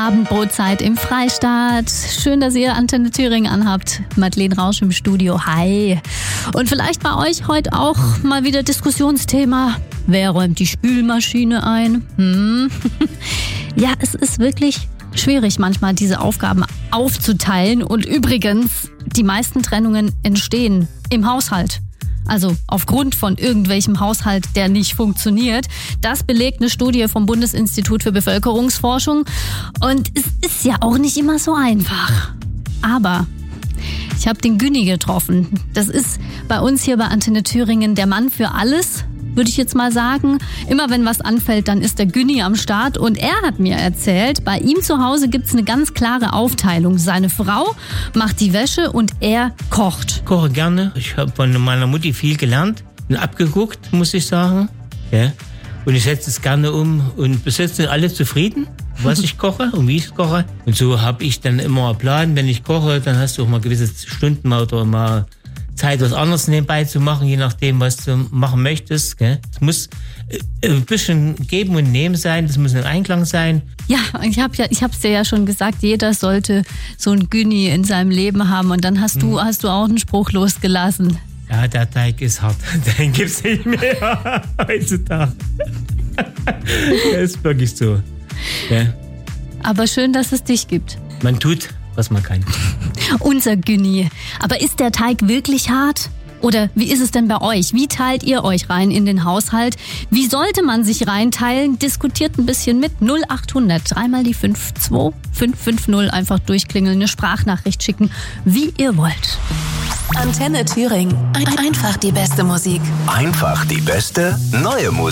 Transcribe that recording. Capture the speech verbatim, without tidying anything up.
Abendbrotzeit im Freistaat. Schön, dass ihr Antenne Thüringen anhabt. Madeleine Rausch im Studio. Hi. Und vielleicht bei euch heute auch mal wieder Diskussionsthema. Wer räumt die Spülmaschine ein? Hm. Ja, es ist wirklich schwierig manchmal, diese Aufgaben aufzuteilen. Und übrigens, die meisten Trennungen entstehen im Haushalt. Also aufgrund von irgendwelchem Haushalt, der nicht funktioniert. Das belegt eine Studie vom Bundesinstitut für Bevölkerungsforschung. Und es ist ja auch nicht immer so einfach. Aber ich habe den Günni getroffen. Das ist bei uns hier bei Antenne Thüringen der Mann für alles, würde ich jetzt mal sagen. Immer wenn was anfällt, dann ist der Günni am Start. Und er hat mir erzählt, bei ihm zu Hause gibt's eine ganz klare Aufteilung. Seine Frau macht die Wäsche und er kocht. Ich koche gerne. Ich habe von meiner Mutti viel gelernt und abgeguckt, muss ich sagen. Ja. Und ich setze es gerne um. Und bis jetzt sind alle zufrieden, was ich koche und wie ich koche. Und so habe ich dann immer einen Plan. Wenn ich koche, dann hast du auch mal gewisse Stunden mal oder mal Zeit, was anderes nebenbei zu machen, je nachdem, was du machen möchtest. Gell? Es muss ein bisschen geben und nehmen sein, das muss ein Einklang sein. Ja, ich habe ja, ich habe es dir ja schon gesagt, jeder sollte so einen Günni in seinem Leben haben. Und dann hast du, hm. hast du auch einen Spruch losgelassen. Ja, der Teig ist hart, den gibt's nicht mehr heutzutage. Das ist wirklich so. Ja. Aber schön, dass es dich gibt. Man tut, was man kann. Unser Günni. Aber ist der Teig wirklich hart? Oder wie ist es denn bei euch? Wie teilt ihr euch rein in den Haushalt? Wie sollte man sich reinteilen? Diskutiert ein bisschen mit. null acht hundert, dreimal die fünf zwei fünf fünf null. Einfach durchklingeln, eine Sprachnachricht schicken, wie ihr wollt. Antenne Thüringen. Einfach die beste Musik. Einfach die beste neue Musik.